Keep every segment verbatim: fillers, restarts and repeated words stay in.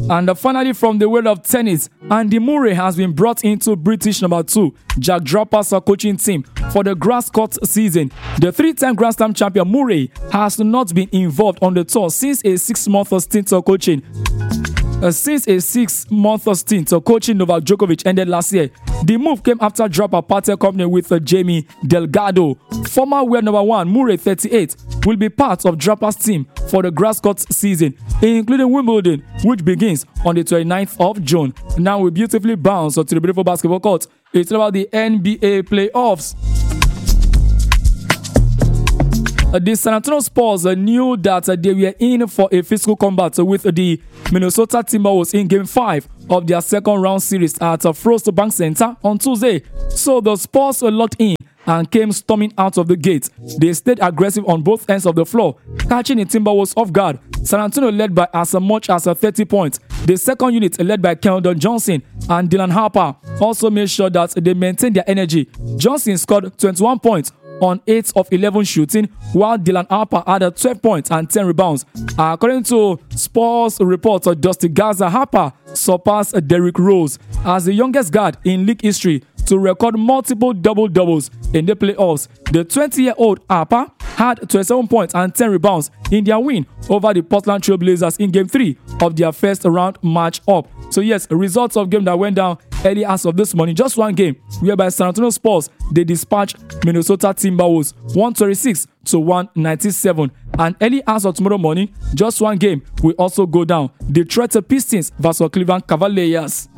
And uh, finally, from the world of tennis, Andy Murray has been brought into British number two, Jack Draper's uh, coaching team for the grass court season. The three-time Grand Slam champion Murray has not been involved on the tour since a six-month stint of coaching. Uh, since a six-month stint of coaching Novak Djokovic ended last year. The move came after Draper parted company with uh, Jamie Delgado. Former world number one Murray, thirty-eight, will be part of Draper's team for the grass court season, including Wimbledon, which begins on the twenty-ninth of June. Now we beautifully bounce to the beautiful basketball court. It's about the N B A playoffs. The San Antonio Spurs knew that they were in for a physical combat with the Minnesota Timberwolves in Game five of their second round series at Frost Bank Center on Tuesday. So the Spurs were locked in and came storming out of the gate. They stayed aggressive on both ends of the floor, catching the Timberwolves off guard. San Antonio led by as much as thirty points. The second unit, led by Keldon Johnson and Dylan Harper, also made sure that they maintained their energy. Johnson scored twenty-one points on eight of eleven shooting, while Dylan Harper had twelve points and ten rebounds. According to Spurs reporter Dusty Garza, Harper surpassed Derrick Rose as the youngest guard in league history to record multiple double-doubles in the playoffs. The twenty-year-old Harper had twenty-seven points and ten rebounds in their win over the Portland Trail Blazers in Game three of their first round match-up. So yes, results of game that went down early as of this morning. Just one game whereby San Antonio Spurs, they dispatched Minnesota Timberwolves one twenty-six to one ninety-seven. And early as of tomorrow morning, just one game will also go down. Detroit Pistons versus Cleveland Cavaliers.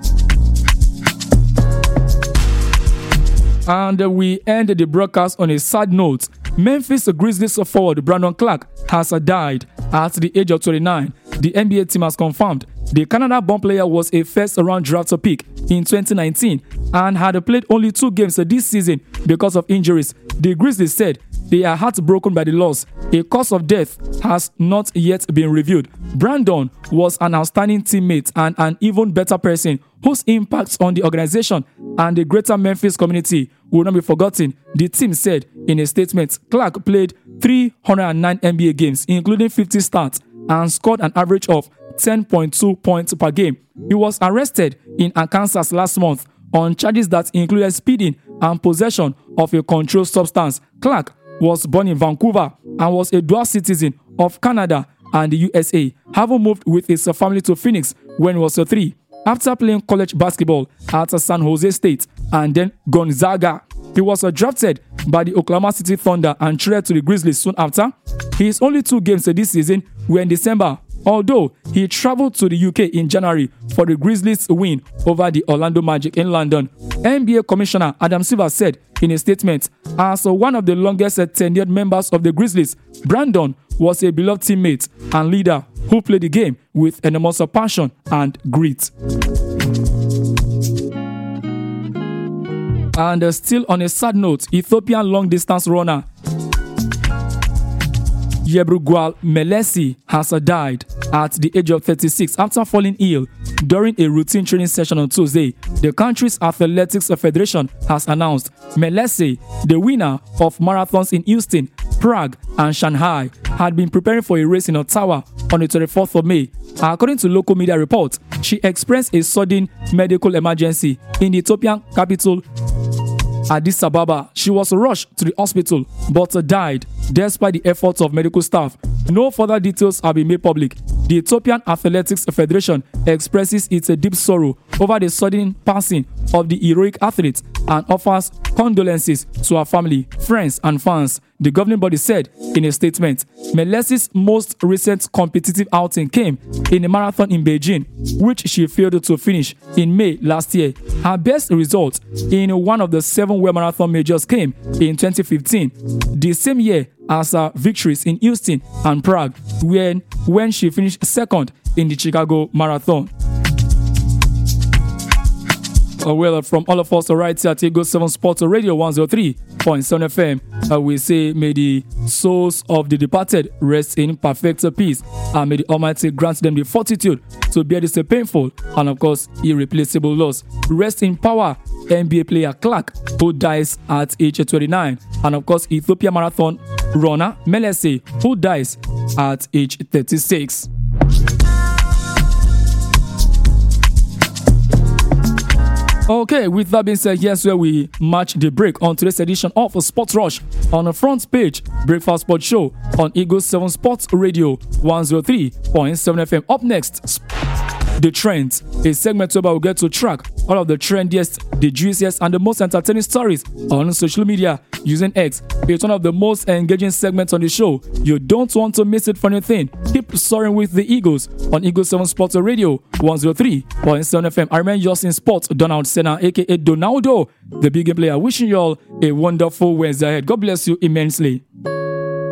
And we end the broadcast on a sad note. Memphis Grizzlies forward Brandon Clark has died at the age of twenty-nine. The N B A team has confirmed the Canada-born player was a first-round draft pick in twenty nineteen and had played only two games this season because of injuries. The Grizzlies said they are heartbroken by the loss. A cause of death has not yet been revealed. Brandon was an outstanding teammate and an even better person whose impact on the organization and the greater Memphis community will not be forgotten, the team said in a statement. Clark played three hundred nine N B A games, including fifty starts, and scored an average of ten point two points per game. He was arrested in Arkansas last month on charges that included speeding and possession of a controlled substance. Clark was born in Vancouver and was a dual citizen of Canada and the U S A, having moved with his family to Phoenix when he was three. After playing college basketball at San Jose State and then Gonzaga, he was drafted by the Oklahoma City Thunder and traded to the Grizzlies soon after. His only two games this season were in December, although he traveled to the U K in January for the Grizzlies' win over the Orlando Magic in London. N B A Commissioner Adam Silver said in a statement, as one of the longest tenured members of the Grizzlies, Brandon was a beloved teammate and leader who played the game with enormous passion and grit. And uh, still on a sad note, Ethiopian long-distance runner Yebrugwal Melesi has uh, died at the age of thirty-six after falling ill during a routine training session on Tuesday. The country's athletics federation has announced Melesi, the winner of marathons in Houston, Prague, and Shanghai, had been preparing for a race in Ottawa on the twenty-fourth of May. According to local media reports, she experienced a sudden medical emergency in the Ethiopian capital, Addis Ababa. She was rushed to the hospital but died despite the efforts of medical staff. No further details have been made public. The Ethiopian Athletics Federation expresses its deep sorrow over the sudden passing of the heroic athlete and offers condolences to her family, friends, and fans. The governing body said in a statement, Melesi's most recent competitive outing came in a marathon in Beijing, which she failed to finish in May last year. Her best result in one of the seven World Marathon Majors came in twenty fifteen, the same year as her victories in Houston and Prague, when, when she finished second in the Chicago Marathon. Uh, well, from all of us right here at Ego seven Sports Radio one oh three point seven F M, uh, we say, may the souls of the departed rest in perfect peace, and may the Almighty grant them the fortitude to bear this painful and, of course, irreplaceable loss. Rest in power, N B A player Clark, who dies at age twenty-nine, and, of course, Ethiopia marathon runner Melesi, who dies at age thirty-six. Okay, with that being said, here's where we match the break on today's edition of Sports Rush on the front page Breakfast Sports Show on Eagle seven Sports Radio one oh three point seven F M. Up next, the trends, a segment where we'll get to track all of the trendiest, the juiciest, and the most entertaining stories on social media using X. It's one of the most engaging segments on the show. You don't want to miss it for anything. Keep soaring with the Eagles on Eagle seven Sports Radio one oh three point seven F M. I remain yours in sports, Donald Senna, aka Donaldo, the big game player. Wishing you all a wonderful Wednesday ahead. God bless you immensely.